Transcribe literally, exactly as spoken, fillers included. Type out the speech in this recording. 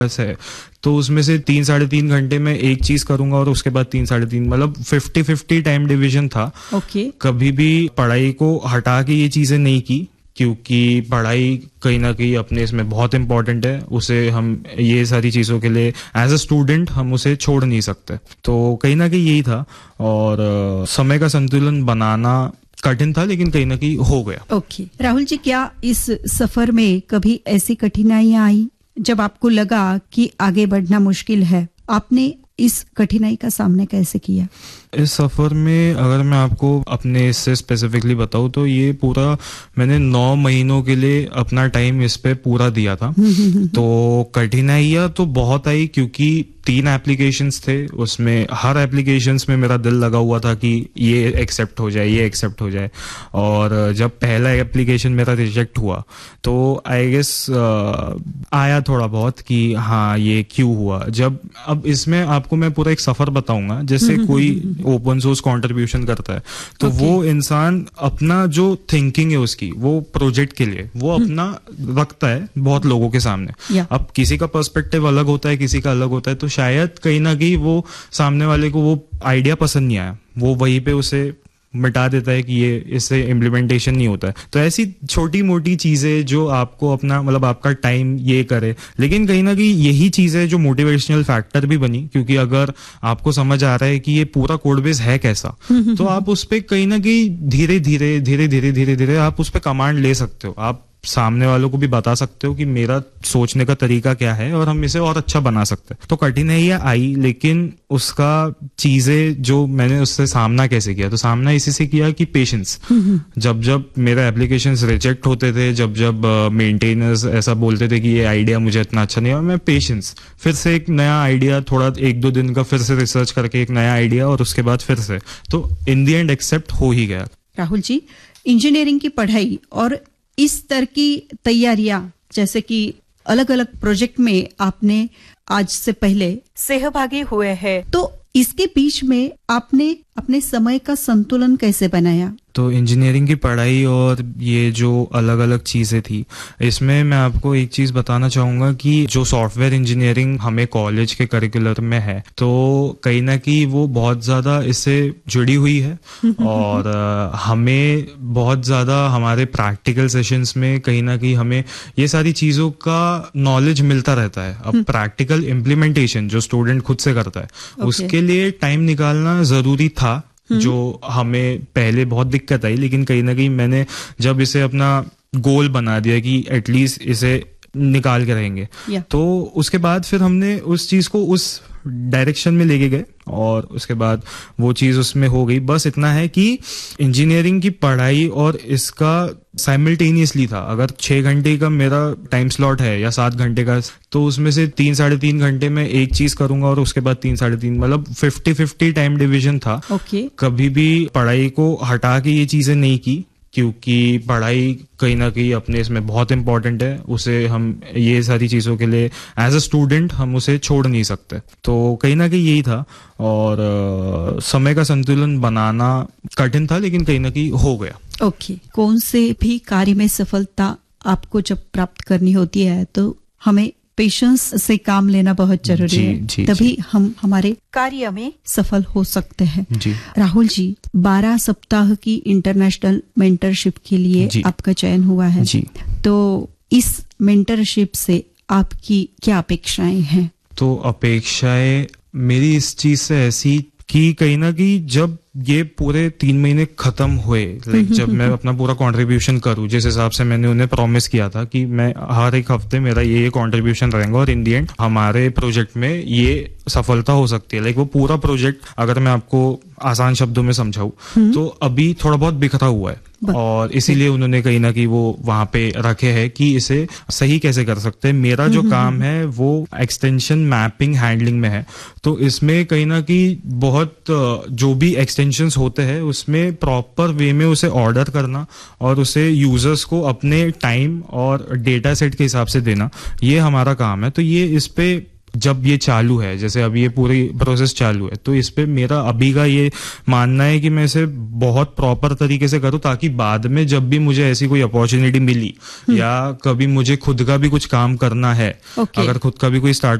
है तो उसमें से तीन साढ़े तीन घंटे में एक चीज करूंगा और उसके बाद तीन साढ़े तीन, मतलब फिफ्टी फिफ्टी टाइम डिवीजन था। Okay okay. कभी भी पढ़ाई को हटा के ये चीजें नहीं की, क्योंकि पढ़ाई कहीं ना कहीं अपने इसमें बहुत इंपॉर्टेंट है। उसे हम ये सारी चीजों के लिए एज अ स्टूडेंट हम उसे छोड़ नहीं सकते। तो कहीं ना कहीं यही था, और समय का संतुलन बनाना कठिन था लेकिन कहीं ना कहीं हो गया। Okay okay. राहुल जी, क्या इस सफर में कभी ऐसी कठिनाइयां आई जब आपको लगा कि आगे बढ़ना मुश्किल है? आपने इस कठिनाई का सामना कैसे किया? इस सफर में अगर मैं आपको अपने इससे स्पेसिफिकली बताऊं तो ये पूरा मैंने नौ महीनों के लिए अपना टाइम इस पे पूरा दिया था। तो कठिनाइयां तो बहुत आई, क्योंकि तीन एप्लीकेशंस थे, उसमें हर एप्लीकेशंस में मेरा दिल लगा हुआ था कि ये एक्सेप्ट हो जाए, ये एक्सेप्ट हो जाए। और जब पहला एप्लीकेशन मेरा रिजेक्ट हुआ तो आई गेस आया थोड़ा बहुत कि हाँ ये क्यों हुआ। जब अब इसमें आपको मैं पूरा एक सफर बताऊंगा, जैसे कोई ओपन सोर्स कंट्रीब्यूशन करता है तो okay. वो इंसान अपना जो थिंकिंग है उसकी, वो प्रोजेक्ट के लिए वो अपना रखता है बहुत लोगों के सामने। yeah. अब किसी का पर्सपेक्टिव अलग होता है, किसी का अलग होता है, तो शायद कहीं ना कहीं वो सामने वाले को वो आइडिया पसंद नहीं आया, वो वहीं पे उसे मिटा देता है कि ये इससे इम्प्लीमेंटेशन नहीं होता है। तो ऐसी छोटी मोटी चीजें जो आपको अपना मतलब आपका टाइम ये करे, लेकिन कहीं ना कहीं यही चीज है जो मोटिवेशनल फैक्टर भी बनी, क्योंकि अगर आपको समझ आ रहा है कि ये पूरा कोड बेस है कैसा तो आप उस पर कहीं ना कहीं धीरे धीरे धीरे धीरे धीरे धीरे आप उस पर कमांड ले सकते हो। आप सामने वालों को भी बता सकते हो कि मेरा सोचने का तरीका क्या है और हम इसे और अच्छा बना सकते हैं। तो कठिनाइयां आई, लेकिन उसका चीजें जो मैंने उससे सामना कैसे किया, तो सामना इसी से किया कि पेशेंस। जब जब मेरे एप्लीकेशंस रिजेक्ट होते थे, जब जब मेंटेनर्स uh, ऐसा बोलते थे कि ये आइडिया मुझे इतना अच्छा नहीं है, मैं पेशेंस, फिर से एक नया आइडिया, थोड़ा एक दो दिन का फिर से रिसर्च करके एक नया आइडिया, और उसके बाद फिर से, तो इन दी एंड एक्सेप्ट हो ही गया। राहुल जी, इंजीनियरिंग की पढ़ाई और इस तरह की तैयारियां, जैसे कि अलग अलग प्रोजेक्ट में आपने आज से पहले सहभागी हुए हैं, तो इसके बीच में आपने अपने समय का संतुलन कैसे बनाया? तो इंजीनियरिंग की पढ़ाई और ये जो अलग अलग चीज़ें थी, इसमें मैं आपको एक चीज़ बताना चाहूँगा कि जो सॉफ्टवेयर इंजीनियरिंग हमें कॉलेज के करिकुलर में है, तो कहीं ना कहीं वो बहुत ज़्यादा इससे जुड़ी हुई है और हमें बहुत ज़्यादा हमारे प्रैक्टिकल सेशंस में कहीं ना कहीं हमें ये सारी चीज़ों का नॉलेज मिलता रहता है। अब प्रैक्टिकल इम्प्लीमेंटेशन जो स्टूडेंट खुद से करता है, okay. उसके लिए टाइम निकालना ज़रूरी था, जो हमें पहले बहुत दिक्कत आई, लेकिन कहीं ना कहीं मैंने जब इसे अपना गोल बना दिया कि एटलीस्ट इसे निकाल के रहेंगे, yeah. तो उसके बाद फिर हमने उस चीज को उस डायरेक्शन में लेके गए और उसके बाद वो चीज उसमें हो गई। बस इतना है कि इंजीनियरिंग की पढ़ाई और इसका साइमल्टेनियसली था। अगर छह घंटे का मेरा टाइम स्लॉट है या सात घंटे का, तो उसमें से तीन साढ़े तीन घंटे में एक चीज करूंगा और उसके बाद तीन साढ़े तीन, मतलब फिफ्टी फिफ्टी टाइम डिवीजन था। okay. कभी भी पढ़ाई को हटा के ये चीजें नहीं की, क्योंकि पढ़ाई कहीं ना कहीं अपने इसमें बहुत इंपॉर्टेंट है। उसे हम ये सारी चीज़ों के लिए एज अ स्टूडेंट हम उसे छोड़ नहीं सकते। तो कहीं ना कहीं यही था, और uh, समय का संतुलन बनाना कठिन था लेकिन कहीं ना कहीं हो गया। Okay okay. कौन से भी कार्य में सफलता आपको जब प्राप्त करनी होती है तो हमें पेशेंस से काम लेना बहुत जरूरी जी, है, जी, तभी जी. हम हमारे कार्य में सफल हो सकते हैं। जी. राहुल जी, बारह सप्ताह की इंटरनेशनल मेंटरशिप के लिए आपका चयन हुआ है जी. तो इस मेंटरशिप से आपकी क्या अपेक्षाएं हैं? तो अपेक्षाएं मेरी इस चीज से ऐसी कि कहीं ना कहीं जब ये पूरे तीन महीने खत्म हुए, लाइक जब मैं अपना पूरा कंट्रीब्यूशन करूं जिस हिसाब से मैंने उन्हें प्रॉमिस किया था कि मैं हर एक हफ्ते मेरा ये ये कंट्रीब्यूशन रहेगा और इन दी एंड हमारे प्रोजेक्ट में ये सफलता हो सकती है। लाइक वो पूरा प्रोजेक्ट अगर मैं आपको आसान शब्दों में समझाऊं तो अभी थोड़ा बहुत बिखरा हुआ है, और इसीलिए उन्होंने कहीं ना कहीं वो वहां पे रखे हैं कि इसे सही कैसे कर सकते हैं। मेरा जो काम है वो एक्सटेंशन मैपिंग हैंडलिंग में है, तो इसमें कहीं ना कहीं बहुत जो भी एक्सटेंशंस होते हैं उसमें प्रॉपर वे में उसे ऑर्डर करना और उसे यूजर्स को अपने टाइम और डेटा सेट के हिसाब से देना, ये हमारा काम है। तो ये इस पे जब ये चालू है, जैसे अभी ये पूरी प्रोसेस चालू है, तो इस पे मेरा अभी का ये मानना है कि मैं इसे बहुत प्रॉपर तरीके से करूँ, ताकि बाद में जब भी मुझे ऐसी कोई अपॉर्चुनिटी मिली या कभी मुझे खुद का भी कुछ काम करना है, Okay. अगर खुद का भी कोई स्टार्ट